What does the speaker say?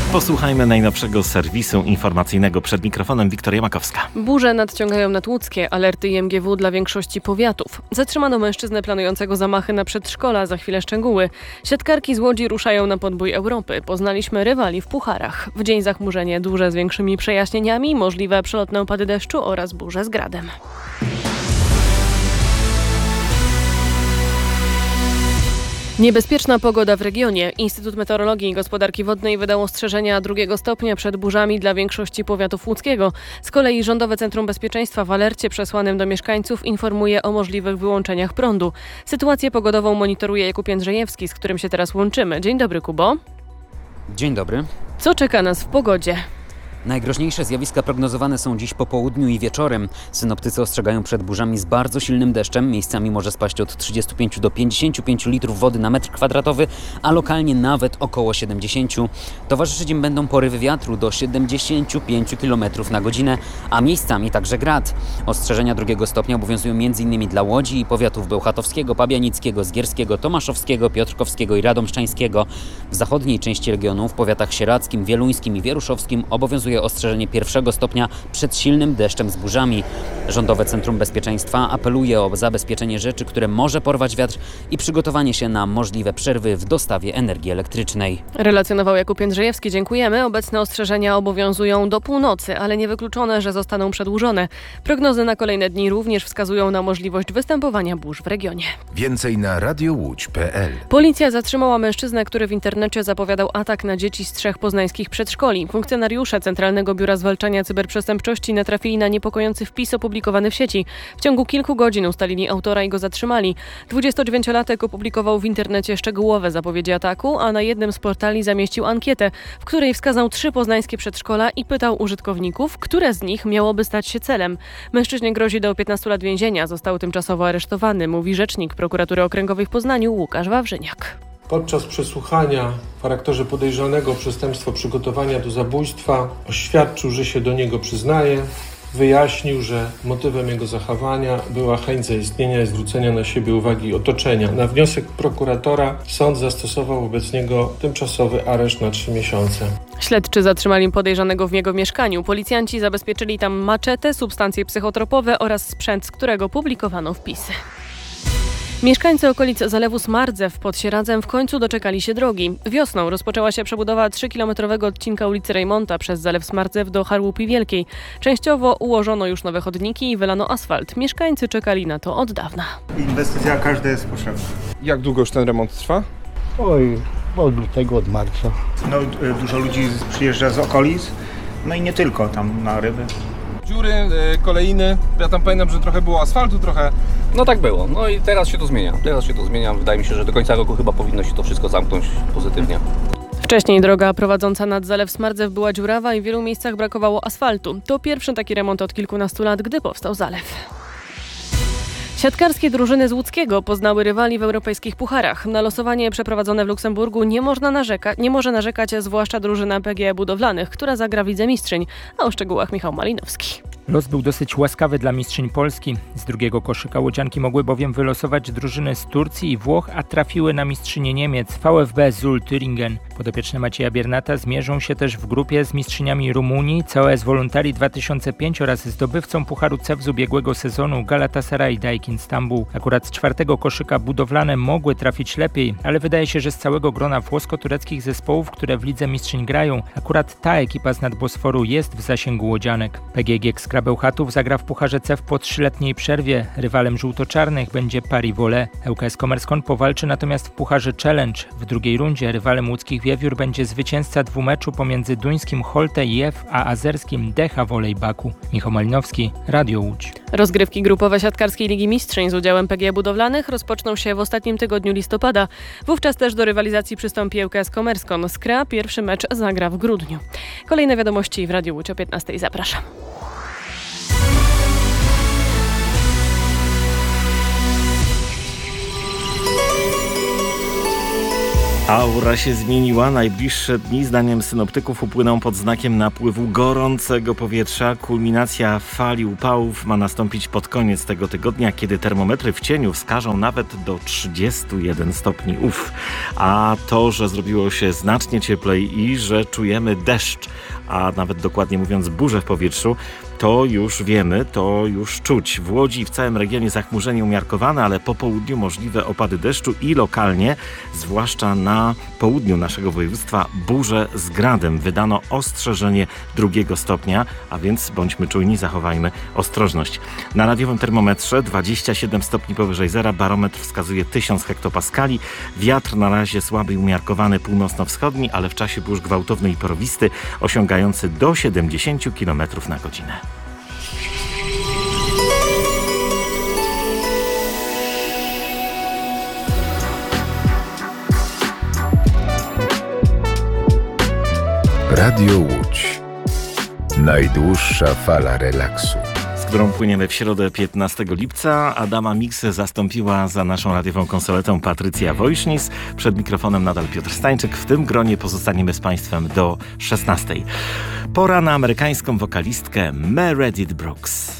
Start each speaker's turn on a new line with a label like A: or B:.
A: Posłuchajmy najnowszego serwisu informacyjnego. Przed mikrofonem Wiktoria Makowska.
B: Burze nadciągają nad Łódzkie. Alerty IMGW dla większości powiatów. Zatrzymano mężczyznę planującego zamachy na przedszkola. Za chwilę szczegóły. Siatkarki z Łodzi ruszają na podbój Europy. Poznaliśmy rywali w pucharach. W dzień zachmurzenie duże z większymi przejaśnieniami, możliwe przelotne opady deszczu oraz burze z gradem. Niebezpieczna pogoda w regionie. Instytut Meteorologii i Gospodarki Wodnej wydał ostrzeżenia 2 stopnia przed burzami dla większości powiatów łódzkiego. Z kolei Rządowe Centrum Bezpieczeństwa w alercie przesłanym do mieszkańców informuje o możliwych wyłączeniach prądu. Sytuację pogodową monitoruje Jakub Jędrzejewski, z którym się teraz łączymy. Dzień dobry, Kubo.
C: Dzień dobry.
B: Co czeka nas w pogodzie?
C: Najgroźniejsze zjawiska prognozowane są dziś po południu i wieczorem. Synoptycy ostrzegają przed burzami z bardzo silnym deszczem. Miejscami może spaść od 35 do 55 litrów wody na metr kwadratowy, a lokalnie nawet około 70. Towarzyszyć im będą porywy wiatru do 75 km na godzinę, a miejscami także grad. Ostrzeżenia 2 stopnia obowiązują m.in. dla Łodzi i powiatów bełchatowskiego, pabianickiego, zgierskiego, tomaszowskiego, piotrkowskiego i radomszczańskiego. W zachodniej części regionu, w powiatach sieradzkim, wieluńskim i wieruszowskim obowiązuje ostrzeżenie 1 stopnia przed silnym deszczem z burzami. Rządowe Centrum Bezpieczeństwa apeluje o zabezpieczenie rzeczy, które może porwać wiatr i przygotowanie się na możliwe przerwy w dostawie energii elektrycznej.
B: Relacjonował Jakub Jędrzejewski. Dziękujemy. Obecne ostrzeżenia obowiązują do północy, ale niewykluczone, że zostaną przedłużone. Prognozy na kolejne dni również wskazują na możliwość występowania burz w regionie.
D: Więcej na radiołódź.pl.
B: Policja zatrzymała mężczyznę, który w internecie zapowiadał atak na dzieci z 3 poznańskich przedszkoli. Funkcjonariusze Centralnego Biura Zwalczania Cyberprzestępczości natrafili na niepokojący wpis opublikowany w sieci. W ciągu kilku godzin ustalili autora i go zatrzymali. 29-latek opublikował w internecie szczegółowe zapowiedzi ataku, a na jednym z portali zamieścił ankietę, w której wskazał 3 poznańskie przedszkola i pytał użytkowników, które z nich miałoby stać się celem. Mężczyźnie grozi do 15 lat więzienia. Został tymczasowo aresztowany, mówi rzecznik Prokuratury Okręgowej w Poznaniu Łukasz Wawrzyniak.
E: Podczas przesłuchania w charakterze podejrzanego o przestępstwo przygotowania do zabójstwa oświadczył, że się do niego przyznaje. Wyjaśnił, że motywem jego zachowania była chęć zaistnienia i zwrócenia na siebie uwagi otoczenia. Na wniosek prokuratora sąd zastosował wobec niego tymczasowy areszt na 3 miesiące.
B: Śledczy zatrzymali podejrzanego w jego mieszkaniu. Policjanci zabezpieczyli tam maczetę, substancje psychotropowe oraz sprzęt, z którego publikowano wpisy. Mieszkańcy okolic Zalewu Smardzew pod Sieradzem w końcu doczekali się drogi. Wiosną rozpoczęła się przebudowa 3-kilometrowego odcinka ulicy Rejmonta przez Zalew Smardzew do Charłupy Wielkiej. Częściowo ułożono już nowe chodniki i wylano asfalt. Mieszkańcy czekali na to od dawna.
F: Inwestycja każda jest potrzebna.
G: Jak długo już ten remont trwa?
H: Oj, od lutego, od marca.
F: No, dużo ludzi przyjeżdża z okolic, no i nie tylko tam na ryby.
G: Dziury, kolejny. Ja tam pamiętam, że trochę było asfaltu, trochę...
I: No tak było. No i teraz się to zmienia. Wydaje mi się, że do końca roku chyba powinno się to wszystko zamknąć pozytywnie.
B: Wcześniej droga prowadząca nad Zalew Smardzew była dziurawa i w wielu miejscach brakowało asfaltu. To pierwszy taki remont od kilkunastu lat, gdy powstał zalew. Siatkarskie drużyny z Łódzkiego poznały rywali w europejskich pucharach. Na losowanie przeprowadzone w Luksemburgu nie może narzekać zwłaszcza drużyna PGE Budowlanych, która zagra w Lidze Mistrzyń. A o szczegółach Michał Malinowski.
J: Los był dosyć łaskawy dla mistrzyń Polski. Z drugiego koszyka łodzianki mogły bowiem wylosować drużyny z Turcji i Włoch, a trafiły na mistrzynię Niemiec VfB Zul Thüringen. Podopieczne Macieja Biernata zmierzą się też w grupie z mistrzyniami Rumunii, COS Voluntari 2005 oraz zdobywcą Pucharu CEF z ubiegłego sezonu Galatasaray Daikin Stambuł. Akurat z 4. koszyka budowlane mogły trafić lepiej, ale wydaje się, że z całego grona włosko-tureckich zespołów, które w Lidze Mistrzyń grają, akurat ta ekipa z Nadbosforu jest w zasięgu łodzianek. PGG Skra Bełchatów zagra w Pucharze CEF po 3-letniej przerwie. Rywalem żółto-czarnych będzie Paris-Volley. ŁKS Kommerskoln powalczy natomiast w Pucharze Challenge. W drugiej rundzie rywalem łódzkich Wiewiór będzie zwycięzca dwumeczu pomiędzy duńskim Holte IF a azerskim Decha Volley Baku. Michał Malinowski, Radio Łódź.
B: Rozgrywki grupowe Siatkarskiej Ligi Mistrzyń z udziałem PGE Budowlanych rozpoczną się w ostatnim tygodniu listopada. Wówczas też do rywalizacji przystąpi ŁKS Kommerskoln. Skra pierwszy mecz zagra w grudniu. Kolejne wiadomości w Radiu Łódź o 15:00. Zapraszam.
A: Aura się zmieniła. Najbliższe dni, zdaniem synoptyków, upłyną pod znakiem napływu gorącego powietrza. Kulminacja fali upałów ma nastąpić pod koniec tego tygodnia, kiedy termometry w cieniu wskażą nawet do 31 stopni. A to, że zrobiło się znacznie cieplej i że czujemy deszcz, a nawet dokładnie mówiąc burzę w powietrzu, to już wiemy, to już czuć. W Łodzi i w całym regionie zachmurzenie umiarkowane, ale po południu możliwe opady deszczu i lokalnie, zwłaszcza na południu naszego województwa, burze z gradem. Wydano ostrzeżenie 2 stopnia, a więc bądźmy czujni, zachowajmy ostrożność. Na radiowym termometrze 27 stopni powyżej zera, barometr wskazuje 1000 hektopaskali. Wiatr na razie słaby i umiarkowany północno-wschodni, ale w czasie burz gwałtowny i porowisty, osiągający do 70 km na godzinę.
D: Radio Łódź. Najdłuższa fala relaksu,
A: Z którą płyniemy w środę 15 lipca. Adama Mix zastąpiła za naszą radiową konsoletą Patrycja Wojsznis. Przed mikrofonem nadal Piotr Stańczyk. W tym gronie pozostaniemy z Państwem do 16. Pora na amerykańską wokalistkę Meredith Brooks.